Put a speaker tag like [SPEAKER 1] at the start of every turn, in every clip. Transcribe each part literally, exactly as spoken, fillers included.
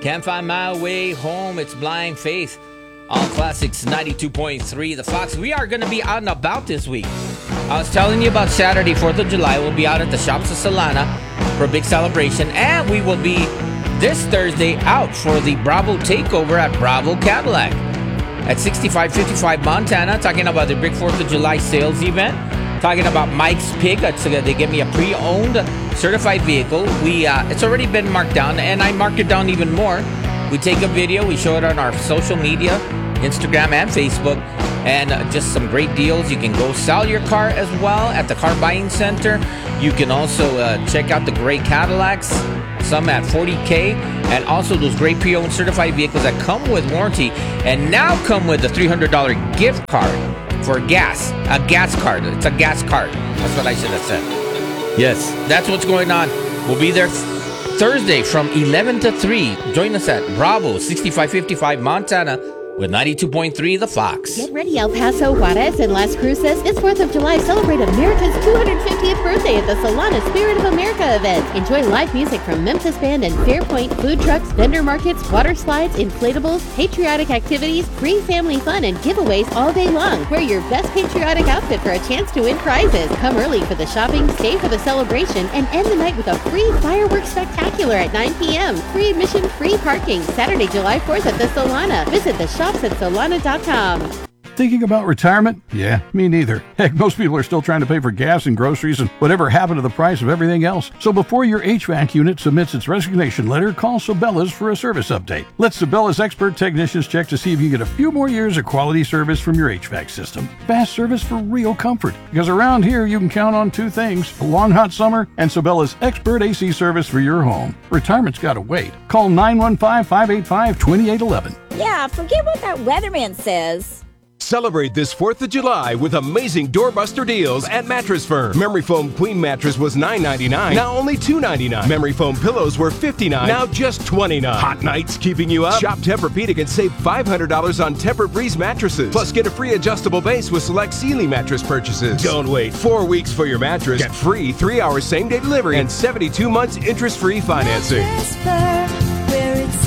[SPEAKER 1] Can't find my way home. It's Blind Faith. All Classics ninety-two point three. The Fox. We are going to be out and about this week. I was telling you about Saturday, fourth of July. We'll be out at the Shops of Solana for a big celebration. And we will be this Thursday out for the Bravo Takeover at Bravo Cadillac at sixty-five fifty-five Montana. Talking about the big fourth of July sales event. Talking about Mike's Pick. They give me a pre-owned certified vehicle. We uh, It's already been marked down, and I marked it down even more. We take a video, we show it on our social media, Instagram and Facebook, and uh, just some great deals. You can go sell your car as well at the Car Buying Center. You can also uh, check out the great Cadillacs, some at forty K, and also those great pre-owned certified vehicles that come with warranty and now come with a three hundred dollars gift card for gas, a gas card. It's a gas card. That's what I should have said. Yes, that's what's going on. We'll be there Thursday from eleven to three. Join us at Bravo, sixty-five fifty-five Montana with ninety-two point three The Fox.
[SPEAKER 2] Get ready, El Paso, Juarez, and Las Cruces. This fourth of July, celebrate America's two hundred fiftieth birthday at the Solana Spirit of America event. Enjoy live music from Memphis Band and Fairpoint, food trucks, vendor markets, water slides, inflatables, patriotic activities, free family fun, and giveaways all day long. Wear your best patriotic outfit for a chance to win prizes. Come early for the shopping, stay for the celebration, and end the night with a free fireworks spectacular at nine p.m. Free admission, free parking. Saturday, July fourth at the Solana. Visit the shops at solana dot com.
[SPEAKER 3] Thinking about retirement? Yeah, me neither. Heck, most people are still trying to pay for gas and groceries and whatever happened to the price of everything else. So before your H V A C unit submits its resignation letter, call Sabela's for a service update. Let Sabela's expert technicians check to see if you get a few more years of quality service from your H V A C system. Fast service for real comfort. Because around here, you can count on two things: a long hot summer and Sabela's expert A C service for your home. Retirement's got to wait. Call nine one five, five eight five, two eight one one.
[SPEAKER 4] Yeah, forget what that weatherman says.
[SPEAKER 5] Celebrate this fourth of July with amazing doorbuster deals at Mattress Firm. Memory foam queen mattress was nine ninety-nine, now only two ninety-nine. Memory foam pillows were fifty-nine, now just twenty-nine. Hot nights keeping you up? Shop Tempur-Pedic and save five hundred dollars on Tempur-Breeze mattresses. Plus, get a free adjustable base with select Sealy mattress purchases. Don't wait four weeks for your mattress. Get free three-hour same-day delivery and seventy-two months interest-free financing.
[SPEAKER 6] Mattress Firm, where it's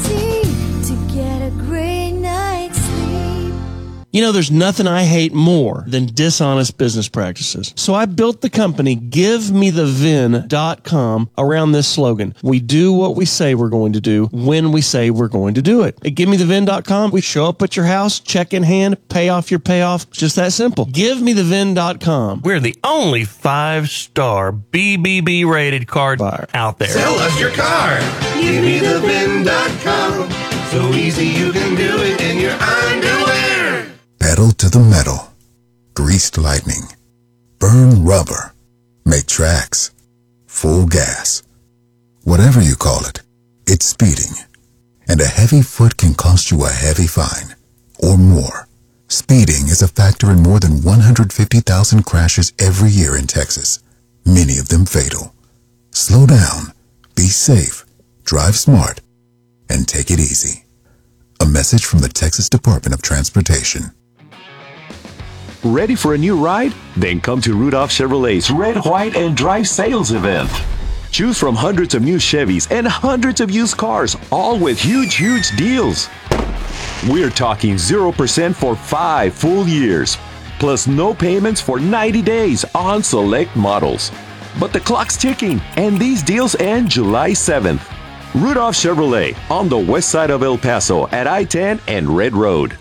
[SPEAKER 6] easy to get a great night's sleep.
[SPEAKER 7] You know, there's nothing I hate more than dishonest business practices. So I built the company give me the vin dot com around this slogan. We do what we say we're going to do when we say we're going to do it. At give me the vin dot com, we show up at your house, check in hand, pay off your payoff. It's just that simple. give me the vin dot com.
[SPEAKER 8] We're the only five-star B B B rated car buyer out there.
[SPEAKER 9] Sell us your car. give me the vin dot com. So easy you can do it in your underwear.
[SPEAKER 10] Pedal to the metal, greased lightning, burn rubber, make tracks, full gas. Whatever you call it, it's speeding. And a heavy foot can cost you a heavy fine, or more. Speeding is a factor in more than one hundred fifty thousand crashes every year in Texas, many of them fatal. Slow down, be safe, drive smart, and take it easy. A message from the Texas Department of Transportation.
[SPEAKER 11] Ready for a new ride? Then come to Rudolph Chevrolet's Red, White, and Drive sales event. Choose from hundreds of new Chevys and hundreds of used cars, all with huge, huge deals. We're talking zero percent for five full years, plus no payments for ninety days on select models. But the clock's ticking, and these deals end July seventh. Rudolph Chevrolet on the west side of El Paso at I ten and Red Road.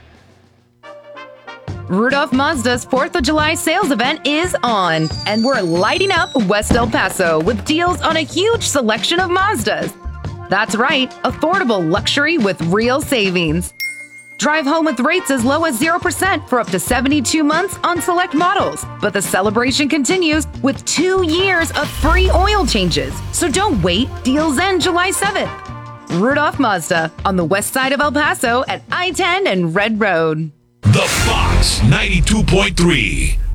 [SPEAKER 12] Rudolph Mazda's fourth of July sales event is on, and we're lighting up West El Paso with deals on a huge selection of Mazdas. That's right, affordable luxury with real savings. Drive home with rates as low as zero percent for up to seventy-two months on select models. But the celebration continues with two years of free oil changes. So don't wait, deals end July seventh. Rudolph Mazda on the west side of El Paso at I ten and Red Road.
[SPEAKER 13] The Fox ninety-two point three.